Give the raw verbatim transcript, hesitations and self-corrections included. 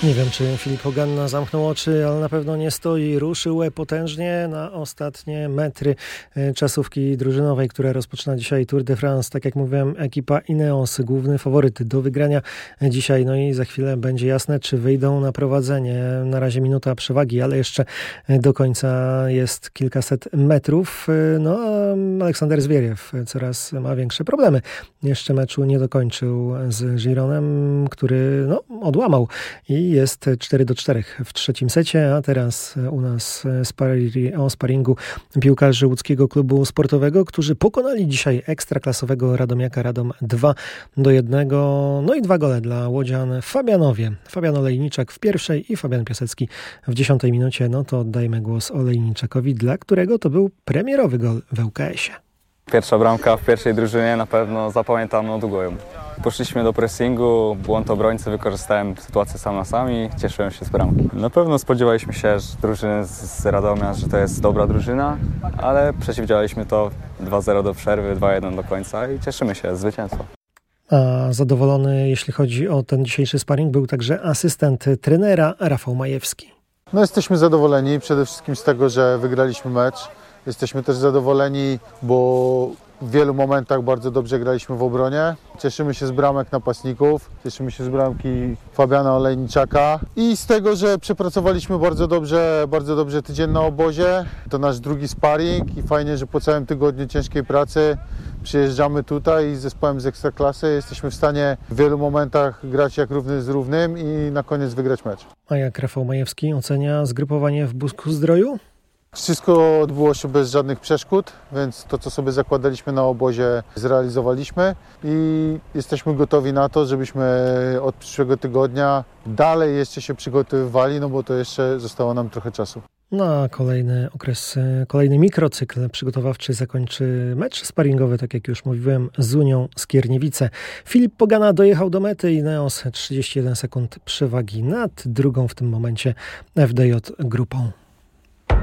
Nie wiem, czy Filip Hoganna zamknął oczy, ale na pewno nie stoi. Ruszył potężnie na ostatnie metry czasówki drużynowej, która rozpoczyna dzisiaj Tour de France. Tak jak mówiłem, ekipa Ineos, główny faworyt do wygrania dzisiaj. No i za chwilę będzie jasne, czy wyjdą na prowadzenie. Na razie minuta przewagi, ale jeszcze do końca jest kilkaset metrów. No a Aleksander Zwieriew coraz ma większe problemy. Jeszcze meczu nie dokończył z Gironem, który no, odłamał i jest cztery do czterech w trzecim secie, a teraz u nas spari- o sparingu piłkarzy łódzkiego klubu sportowego, którzy pokonali dzisiaj ekstraklasowego Radomiaka Radom dwa do jednego. No i dwa gole dla łodzian w Fabianowie. Fabian Olejniczak w pierwszej i Fabian Piasecki w dziesiątej minucie. No to oddajmy głos Olejniczakowi, dla którego to był premierowy gol w L K S ie. Pierwsza bramka w pierwszej drużynie, na pewno zapamiętam no długo ją. Poszliśmy do pressingu, błąd obrońcy, wykorzystałem sytuację sam na sam i cieszyłem się z bramki. Na pewno spodziewaliśmy się że drużyny z Radomia, że to jest dobra drużyna, ale przeciwdziałaliśmy to dwa zero do przerwy, dwa jeden do końca i cieszymy się z zwycięstwa. A zadowolony, jeśli chodzi o ten dzisiejszy sparring, był także asystent trenera Rafał Majewski. No jesteśmy zadowoleni przede wszystkim z tego, że wygraliśmy mecz. Jesteśmy też zadowoleni, bo w wielu momentach bardzo dobrze graliśmy w obronie. Cieszymy się z bramek napastników, cieszymy się z bramki Fabiana Olejniczaka i z tego, że przepracowaliśmy bardzo dobrze, bardzo dobrze tydzień na obozie. To nasz drugi sparring i fajnie, że po całym tygodniu ciężkiej pracy przyjeżdżamy tutaj i z zespołem z Ekstraklasy jesteśmy w stanie w wielu momentach grać jak równy z równym i na koniec wygrać mecz. A jak Rafał Majewski ocenia zgrupowanie w Busku-Zdroju? Wszystko odbyło się bez żadnych przeszkód, więc to, co sobie zakładaliśmy na obozie, zrealizowaliśmy i jesteśmy gotowi na to, żebyśmy od przyszłego tygodnia dalej jeszcze się przygotowywali, no bo to jeszcze zostało nam trochę czasu. Na kolejny okres, kolejny mikrocykl przygotowawczy zakończy mecz sparingowy, tak jak już mówiłem, z Unią Skierniewice. Filip Pogana dojechał do mety i Ineos trzydzieści jeden sekund przewagi nad drugą w tym momencie F D J grupą.